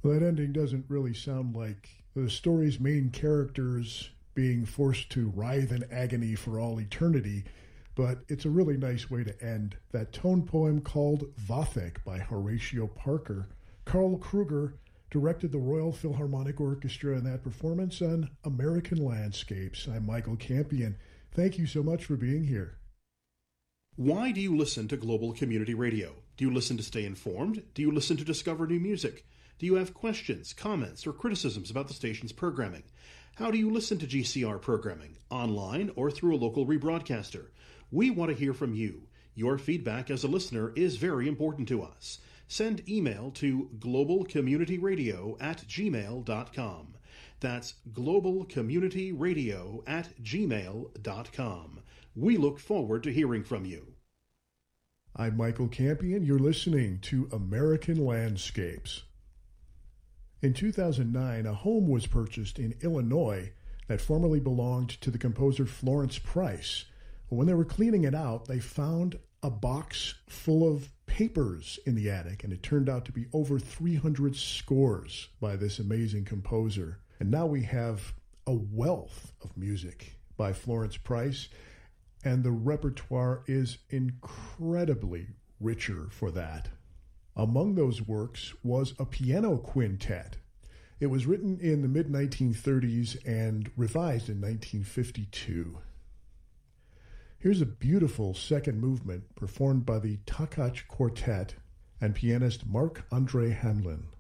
Well, that ending doesn't really sound like the story's main characters being forced to writhe in agony for all eternity, but it's a really nice way to end. That tone poem called Vathek by Horatio Parker. Carl Kruger directed the Royal Philharmonic Orchestra in that performance on American Landscapes. I'm Michael Campion. Thank you so much for being here. Why do you listen to Global Community Radio? Do you listen to stay informed? Do you listen to discover new music? Do you have questions, comments, or criticisms about the station's programming? How do you listen to GCR programming, online or through a local rebroadcaster? We want to hear from you. Your feedback as a listener is very important to us. Send email to globalcommunityradio@gmail.com. That's globalcommunityradio@gmail.com. We look forward to hearing from you. I'm Michael Campion. You're listening to American Landscapes. In 2009, a home was purchased in Illinois that formerly belonged to the composer Florence Price. When they were cleaning it out, they found a box full of papers in the attic, and it turned out to be over 300 scores by this amazing composer. And now we have a wealth of music by Florence Price, and the repertoire is incredibly richer for that. Among those works was a piano quintet. It was written in the mid-1930s and revised in 1952. Here's a beautiful second movement performed by the Takach Quartet and pianist Marc-André Hamelin.